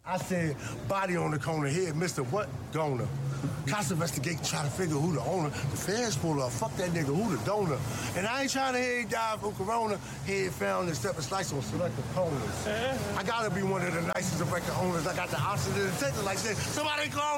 I said, body on the corner here, Mr. What? Goner. Cops investigate, try to figure who the owner. The feds pull up, fuck that nigga, who the donor? And I ain't trying to hear he died from corona. He had found and stepped a slice on selective corners. I gotta be one of the nicest of record owners. I got the option to the ticket like this. Somebody call